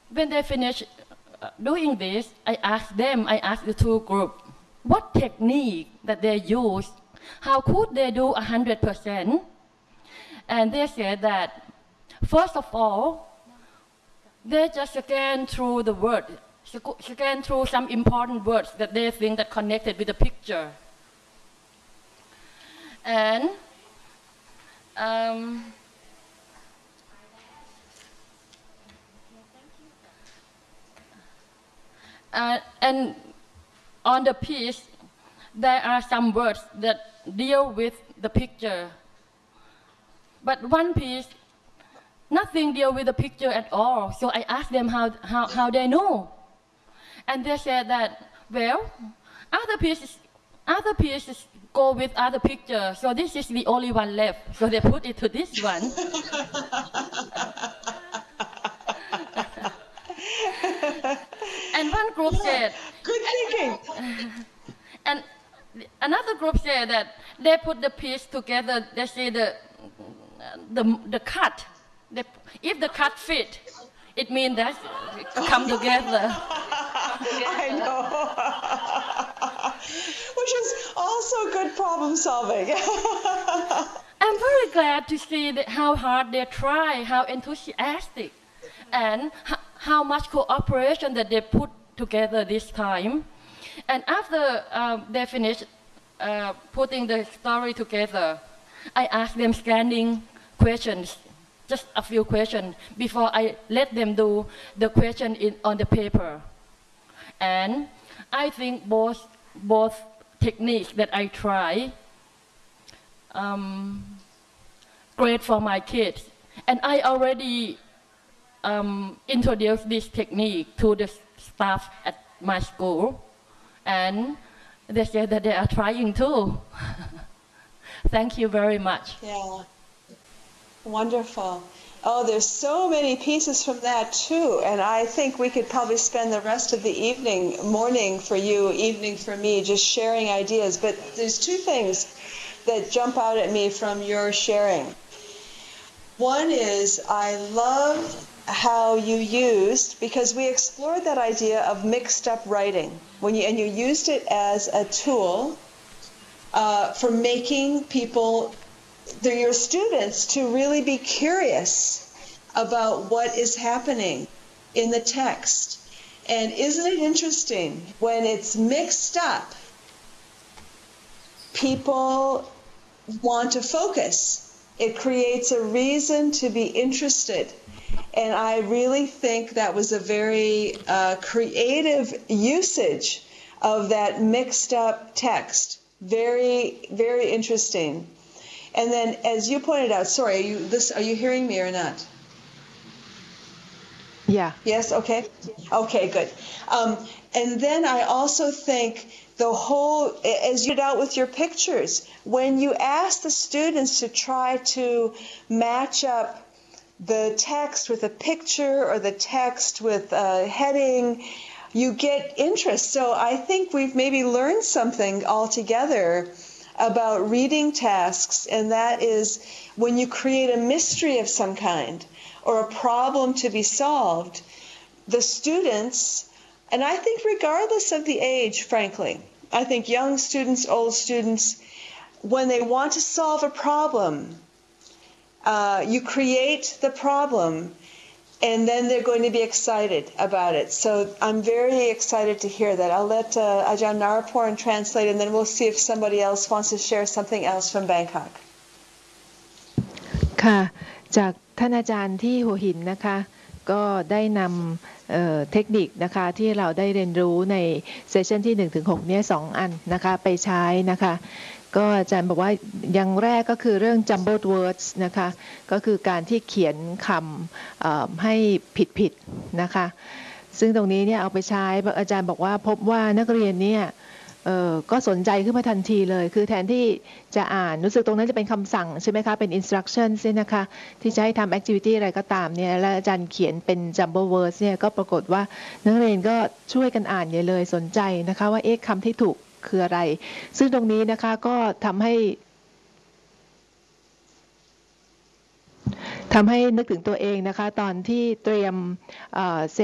when they finish doing this, I asked the two groups, what technique that they use, how could they do 100%? And they said that, first of all, they just scan through the word, scan through some important words that they think that connected with the picture. And and on the piece, there are some words that deal with the picture. But one piece, nothing deal with the picture at all. So I asked them how they know. And they said that, well, other pieces go with other pictures. So this is the only one left. So they put it to this one. And one group said, good thinking. And another group said that they put the piece together. They say the cut. If the cut fit, it means that come together. I know. Which is also good problem solving. I'm very glad to see how hard they try, how enthusiastic, and how much cooperation that they put together this time. And after they finished putting the story together, I asked them scanning questions, just a few questions, before I let them do the question on the paper. And I think both techniques that I try, great for my kids. And I already introduced this technique to the staff at my school. And they said that they are trying too. Thank you very much. Yeah, wonderful. Oh, there's so many pieces from that too. And I think we could probably spend the rest of the evening, morning for you, evening for me, just sharing ideas. But there's two things that jump out at me from your sharing. One is I love how you used, because we explored that idea of mixed up writing, and you used it as a tool for making people, your students, to really be curious about what is happening in the text. And isn't it interesting, when it's mixed up, people want to focus. It creates a reason to be interested. And I really think that was a very creative usage of that mixed up text. Very, very interesting. And then, as you pointed out, sorry, are you hearing me or not? Yeah. Yes, okay. Okay, good. And then I also think the whole, as you did out with your pictures, when you ask the students to try to match up the text with a picture or the text with a heading, you get interest. So I think we've maybe learned something altogether about reading tasks, and that is when you create a mystery of some kind or a problem to be solved, the students, and I think regardless of the age, frankly, I think young students, old students, when they want to solve a problem, you create the problem, and then they're going to be excited about it. So I'm very excited to hear that. I'll let Ajahn Naraporn translate, and then we'll see if somebody else wants to share something else from Bangkok. ค่ะจากท่านอาจารย์ที่หัวหินนะคะก็ได้นำเทคนิคนะคะที่เราได้เรียนรู้ในเซสชันที่ 1-6 เนี่ย2 อันนะคะไปใช้นะคะก็อาจารย์บอกว่าอย่างแรกก็คือเรื่อง jumbled words นะคะก็คือการที่เขียนคำให้ผิดนะคะซึ่งตรงนี้เนี่ยเอาไปใช้อาจารย์บอกว่าพบว่านักเรียนเนี่ยก็สนใจขึ้นมาทันทีเลยคือแทนที่จะอ่านรู้สึกตรงนั้นจะเป็นคำสั่งใช่ไหมคะเป็น instruction ใช่ไหมคะที่จะให้ทำ activity อะไรก็ตามเนี่ยแล้วอาจารย์เขียนเป็น jumble words เนี่ยก็ปรากฏว่านักเรียนก็ช่วยกันอ่านใหญ่เลยสนใจนะคะว่าคำที่ถูกคืออะไรซึ่งตรงนี้นะคะก็ทำให้นึกถึงตัวเองนะคะตอนที่เตรียม